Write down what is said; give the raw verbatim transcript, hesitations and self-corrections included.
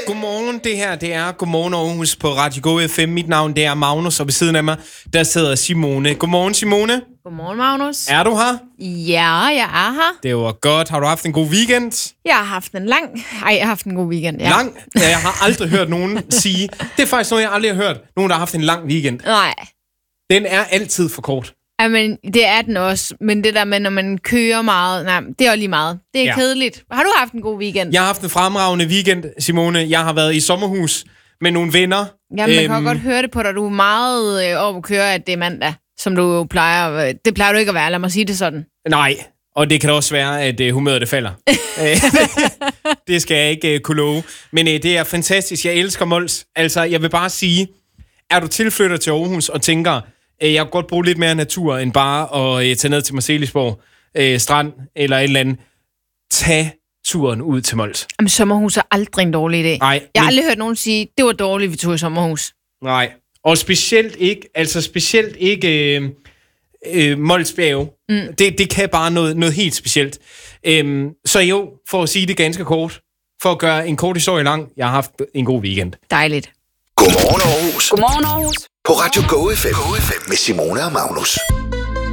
Godmorgen, det her det er Godmorgen Aarhus på Radio Go F M. Mit navn det er Magnus, og ved siden af mig, der sidder Simone. Godmorgen, Simone. Godmorgen, Magnus. Er du her? Ja, jeg er her. Det var godt. Har du haft en god weekend? Jeg har haft en lang... Ej, jeg har haft en god weekend, ja. Lang? Ja, jeg har aldrig hørt nogen sige... Det er faktisk noget, jeg aldrig har hørt. Nogen, der har haft en lang weekend. Nej. Den er altid for kort. Jamen, det er den også. Men det der med, når man kører meget... Nej, det er jo lige meget. Det er Ja. kedeligt. Har du haft en god weekend? Jeg har haft en fremragende weekend, Simone. Jeg har været i sommerhus med nogle venner. Jamen, man kan Øhm, jo godt høre det på dig. Du er meget øh, over at køre, at det er mandag, som du jo plejer. Det plejer du ikke at være, lad mig sige det sådan. Nej, og det kan også være, at uh, humøret det falder. Det skal jeg ikke uh, kunne love. Men uh, det er fantastisk. Jeg elsker Mols. Altså, jeg vil bare sige, er du tilflytter til Aarhus og tænker, uh, jeg kan godt bruge lidt mere natur, end bare at uh, tage ned til Marselisborg uh, strand eller et eller andet. Tag turen ud til Mols. Jamen, sommerhus er aldrig en dårlig idé. Nej, Jeg har men- aldrig hørt nogen sige, det var dårligt, vi tog i sommerhus. Nej, og specielt ikke, altså specielt ikke øh, øh, Mols Bjerge. Mm. Det, det kan bare noget, noget helt specielt. Øhm, så jo, for at sige det ganske kort, for at gøre en kort historie lang, jeg har haft en god weekend. Dejligt. Godmorgen Aarhus. Godmorgen, Aarhus. På Radio Go F M. Go F M med Simone og Magnus.